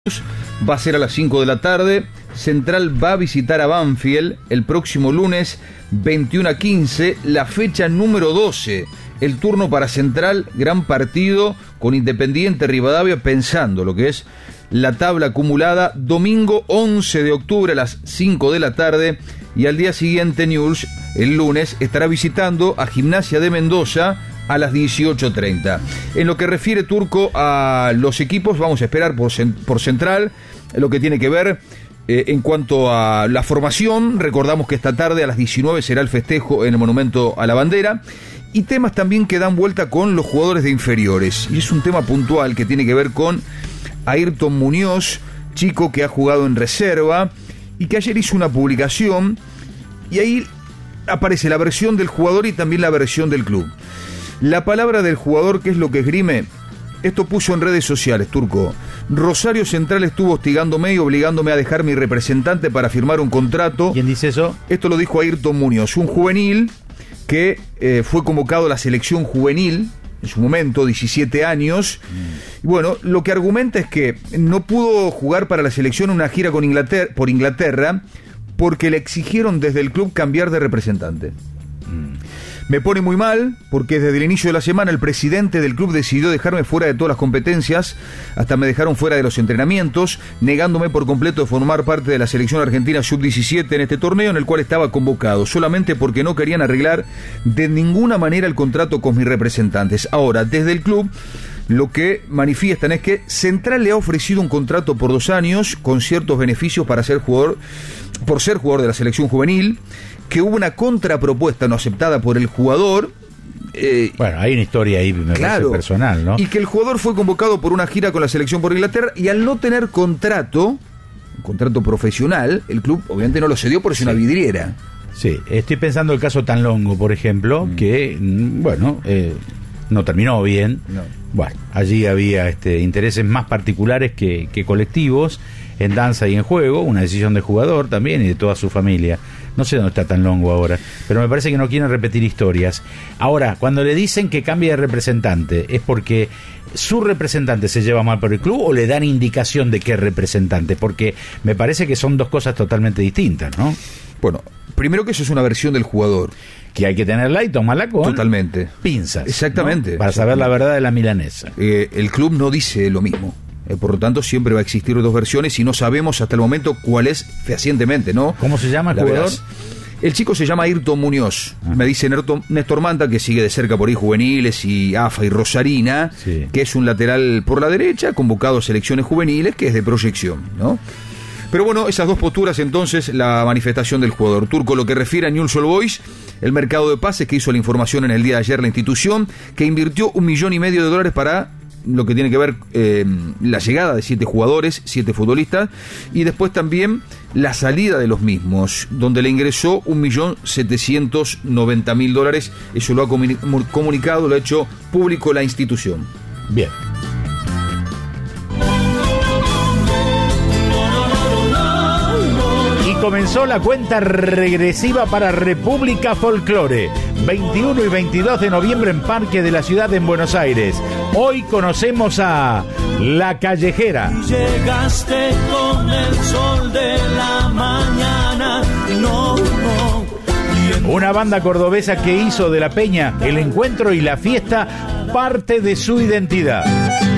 Va a ser a las 5 de la tarde. Central va a visitar a Banfield el próximo lunes 21:15, la fecha número 12. El turno para Central, gran partido con Independiente Rivadavia, pensando lo que es la tabla acumulada. Domingo 11 de octubre a las 5 de la tarde. Y al día siguiente, Newell's, el lunes, estará visitando a Gimnasia de Mendoza a las 18:30. En lo que refiere, Turco, a los equipos, vamos a esperar por Central, lo que tiene que ver en cuanto a la formación. Recordamos que esta tarde a las 19 será el festejo en el Monumento a la Bandera. Y temas también que dan vuelta con los jugadores de inferiores. Y es un tema puntual que tiene que ver con Ayrton Muñoz, chico que ha jugado en reserva y que ayer hizo una publicación. Y ahí aparece la versión del jugador y también la versión del club. La palabra del jugador, ¿qué es lo que esgrime? Esto puso en redes sociales, Turco. Rosario Central estuvo hostigándome y obligándome a dejar mi representante para firmar un contrato. ¿Quién dice eso? Esto lo dijo Ayrton Muñoz, un juvenil que fue convocado a la selección juvenil en su momento, 17 años. Y bueno, lo que argumenta es que no pudo jugar para la selección en una gira por Inglaterra porque le exigieron desde el club cambiar de representante. Me pone muy mal porque desde el inicio de la semana el presidente del club decidió dejarme fuera de todas las competencias, hasta me dejaron fuera de los entrenamientos, negándome por completo de formar parte de la selección argentina sub-17 en este torneo en el cual estaba convocado, solamente porque no querían arreglar de ninguna manera el contrato con mis representantes. Ahora, desde el club lo que manifiestan es que Central le ha ofrecido un contrato por 2 años con ciertos beneficios para ser jugador, por ser jugador de la selección juvenil, que hubo una contrapropuesta no aceptada por el jugador. Bueno, hay una historia ahí, me parece personal, ¿no? Y que el jugador fue convocado por una gira con la selección por Inglaterra y al no tener un contrato profesional, el club obviamente no lo cedió por ser una vidriera. Sí, estoy pensando el caso Tanlongo, por ejemplo, que, bueno, no terminó bien. No. Bueno, allí había intereses más particulares que colectivos en danza y en juego, una decisión del jugador también y de toda su familia. No sé dónde está Tanlongo ahora, pero me parece que no quieren repetir historias. Ahora, cuando le dicen que cambie de representante, ¿es porque su representante se lleva mal por el club o le dan indicación de qué representante? Porque me parece que son dos cosas totalmente distintas, ¿no? Bueno, primero que eso es una versión del jugador. Que hay que tenerla y tomarla con totalmente pinzas. Exactamente. ¿No? Para saber la verdad de la milanesa. El club no dice lo mismo. Por lo tanto, siempre va a existir dos versiones y no sabemos hasta el momento cuál es fehacientemente, ¿no? ¿Cómo se llama el jugador? El chico se llama Ayrton Muñoz. Me dice Néstor Manta, que sigue de cerca por ahí juveniles y AFA y Rosarina, sí, que es un lateral por la derecha, convocado a selecciones juveniles, que es de proyección, ¿no? Pero bueno, esas dos posturas, entonces, la manifestación del jugador. Turco, lo que refiere a Newell's Old Boys, el mercado de pases que hizo la información en el día de ayer la institución, que invirtió $1,5 millones para lo que tiene que ver la llegada de 7 jugadores, 7 futbolistas, y después también la salida de los mismos, donde le ingresó $1,790,000. Eso lo ha comunicado, lo ha hecho público la institución. Bien. Comenzó la cuenta regresiva para República Folklore, 21 y 22 de noviembre en Parque de la Ciudad en Buenos Aires. Hoy conocemos a La Callejera. Llegaste con el sol de la mañana, Una banda cordobesa que hizo de la peña, el encuentro y la fiesta parte de su identidad.